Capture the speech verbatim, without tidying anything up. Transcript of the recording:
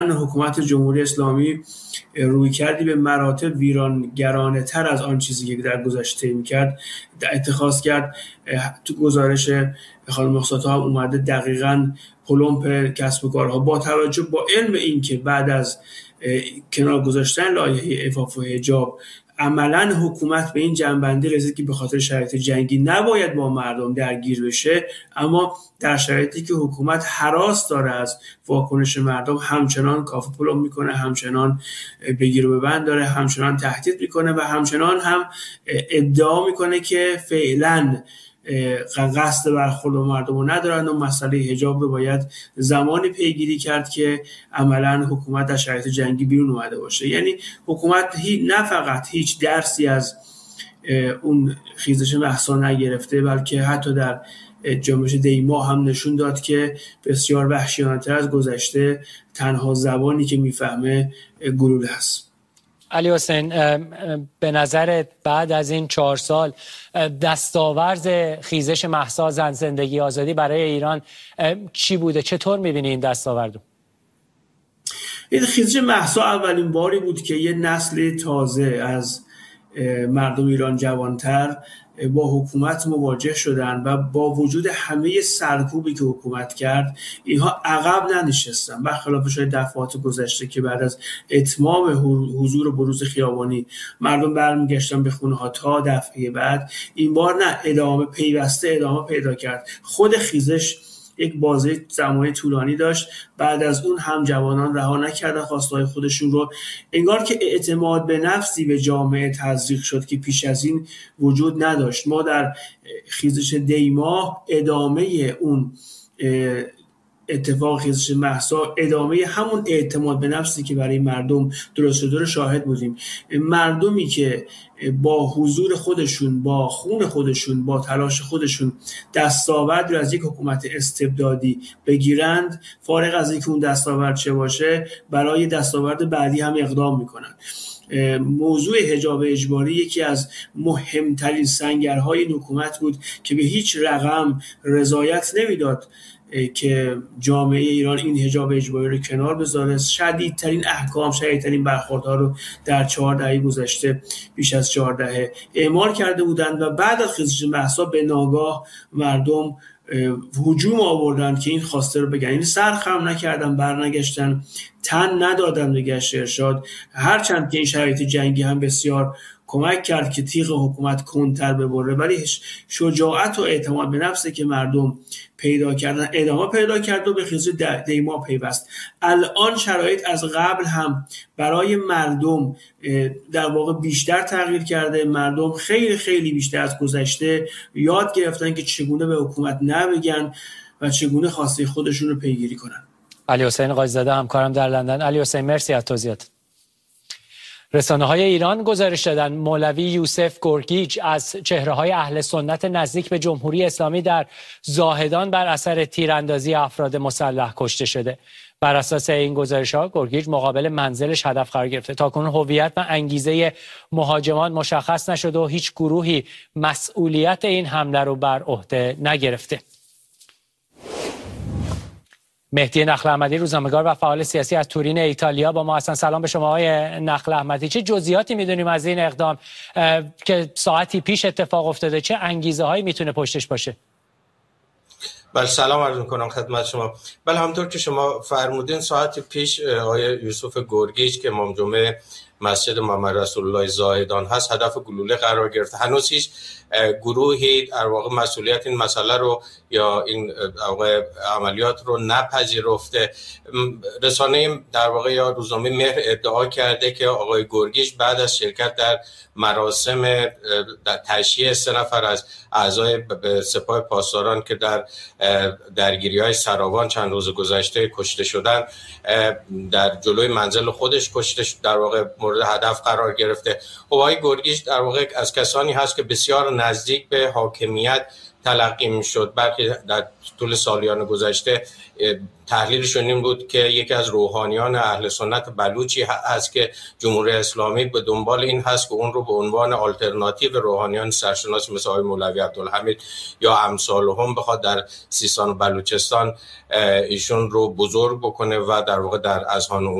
حکومت جمهوری اسلامی روی کردی به مراتب ویرانگرانه تر از آن چیزی که در گذشته میکرد اتخاذ کرد. تو گزارش خانم مخصوصا هم اومده دقیقاً پلمپ کسب و کارها با توجه با علم این که بعد از کنار گذاشتن لایحه عفاف و حجاب عملاً حکومت به این جنبندی رسید که به خاطر شرایط جنگی نباید با مردم درگیر بشه، اما در شرایطی که حکومت هراس داره از واکنش مردم همچنان کافه پلم میکنه، همچنان بگیر و ببند داره، همچنان تهدید میکنه و همچنان هم ادعا میکنه که فعلاً قصد برخورد با مردم رو ندارن و مسئله حجاب رو باید زمانی پیگیری کرد که عملاً حکومت در شرایط جنگی بیرون اومده باشه. یعنی حکومت نه فقط هیچ درسی از اون خیزش مهسا نگرفته، بلکه حتی در جنبش دیما هم نشون داد که بسیار وحشیانه‌تر از گذشته تنها زبانی که میفهمه گلوله هست. علی حسین، به نظرت بعد از این چهار سال دستاورد خیزش مهسا زن زندگی آزادی برای ایران چی بوده؟ چطور میبینی این دستاوردو؟ این خیزش مهسا اولین باری بود که یه نسل تازه از مردم ایران جوانتر با حکومت مواجه شدن و با وجود همه سرکوبی که حکومت کرد اینها عقب ننشستن، برخلاف شاید دفعات گذشته که بعد از اتمام حضور و بروز خیابانی مردم برمیگشتن به خونه ها تا دفعه بعد. این بار نه، ادامه پیوسته ادامه پیدا کرد. خود خیزش یک بازه زمانی طولانی داشت، بعد از اون هم جوانان رها نکردن خواستهای خودشون رو. انگار که اعتماد به نفسی به جامعه تزریق شد که پیش از این وجود نداشت. ما در خیزش دیما ادامه اون اتفاق خیزش مهسا، ادامه همون اعتماد به نفسی که برای مردم درست شده رو شاهد بودیم. مردمی که با حضور خودشون، با خون خودشون، با تلاش خودشون دستاورد رو از یک حکومت استبدادی بگیرند، فارغ از اینکه اون دستاورد چه باشه، برای دستاورد بعدی هم اقدام میکنن. موضوع حجاب اجباری یکی از مهمترین سنگرهای این حکومت بود که به هیچ رقم رضایت نمیداد که جامعه ایران این حجاب اجباری رو کنار بذاره. شدیدترین احکام، شدیدترین برخوردها رو در چهار دهه گذشته، بیش از چهار دهه اعمال کرده بودند و بعد از خیزش مهسا به ناگاه مردم هجوم آوردن که این خواسته رو بگن. این سرخم نکردن، برنگشتن، تن ندادن به گشت ارشاد، هرچند که این شرایط جنگی هم بسیار کمک کرد که تیغ حکومت کنتر ببره، ولی شجاعت و اعتماد به نفسی که مردم پیدا کردن ادامه پیدا کرد و به خیزش دیما پیوست. الان شرایط از قبل هم برای مردم در واقع بیشتر تغییر کرده. مردم خیلی خیلی بیشتر از گذشته یاد گرفتن که چگونه به حکومت نبگن و چگونه خواسته خودشون رو پیگیری کنن. علی حسین قاضی‌زاده همکارم در لندن. علی حسین، مرسی از توضیحات. رسانه‌های ایران گزارش دادند مولوی یوسف گرگیج از چهره‌های اهل سنت نزدیک به جمهوری اسلامی در زاهدان بر اثر تیراندازی افراد مسلح کشته شده. بر اساس این گزارش‌ها گرگیج مقابل منزلش هدف قرار گرفته. تاکنون هویت و انگیزه مهاجمان مشخص نشده و هیچ گروهی مسئولیت این حمله رو بر عهده نگرفته. مهدی نخل احمدی، روزنامه‌نگار و فعال سیاسی از تورین ایتالیا با ما هستن. سلام به شما آقای نخل احمدی. چه جزئیاتی میدونیم از این اقدام که ساعتی پیش اتفاق افتاده؟ چه انگیزه هایی میتونه پشتش باشه؟ بله، سلام عرض می‌کنم خدمت شما. بله، همونطور که شما فرمودین ساعت پیش آقای یوسف گرگیج که امام جمعه مسجد محمد رسول الله زاهدان هست هدف گلوله قرار گرفت. هنوز هیچ گروهی در واقع مسئولیت این مسئله رو یا این عملیات رو نپذیرفته. رسانه در واقع یا روزنامه مهر ادعا کرده که آقای گرگیج بعد از شرکت در مراسم تشییع سه نفر از اعضای سپاه پاسداران که در درگیری‌های سراوان چند روز گذشته کشته شدن در جلوی منزل خودش کشته، در واقع مورد هدف قرار گرفته. خب آقای گرگیج در واقع از کسانی هست که بسیار نزدیک به حاکمیت تلقی میشد. برخی در طول سالیان گذشته تحلیلشون این بود که یکی از روحانیان اهل سنت بلوچی هست که جمهوری اسلامی به دنبال این هست که اون رو به عنوان آلترناتیو روحانیان سرشناس مثل آقای مولوی عبدالحمید یا امثالهم بخواد در سیستان و بلوچستان ایشون رو بزرگ بکنه و در واقع در اذهان